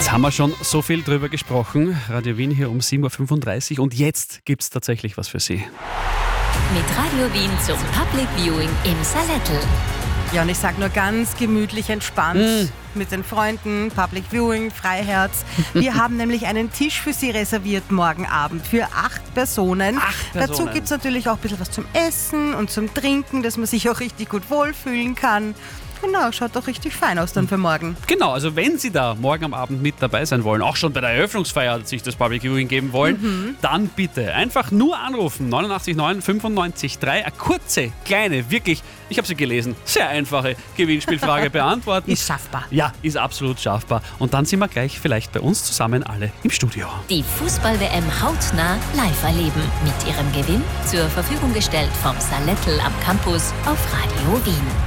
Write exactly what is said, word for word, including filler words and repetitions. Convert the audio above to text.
Jetzt haben wir schon so viel drüber gesprochen. Radio Wien hier um sieben Uhr fünfunddreißig und jetzt gibt es tatsächlich was für Sie. Mit Radio Wien zum Public Viewing im Salettl. Ja, und ich sag nur ganz gemütlich, entspannt Mm. mit den Freunden, Public Viewing, Freiherz. Wir haben nämlich einen Tisch für Sie reserviert morgen Abend für acht Personen. Acht Dazu Personen. gibt es natürlich auch ein bisschen was zum Essen und zum Trinken, dass man sich auch richtig gut wohlfühlen kann. Genau, schaut doch richtig fein aus dann für morgen. Genau, also wenn Sie da morgen am Abend mit dabei sein wollen, auch schon bei der Eröffnungsfeier sich das Public Viewing geben wollen, Mhm. dann bitte einfach nur anrufen. neunundachtzig neun fünfundneunzig drei. Eine kurze, kleine, wirklich, ich habe sie gelesen, sehr einfache Gewinnspielfrage beantworten. Ist schaffbar. Ja, ist absolut schaffbar. Und dann sind wir gleich vielleicht bei uns zusammen alle im Studio. Die Fußball-W M hautnah live erleben. Mit ihrem Gewinn zur Verfügung gestellt vom Salettl am Campus auf Radio Wien.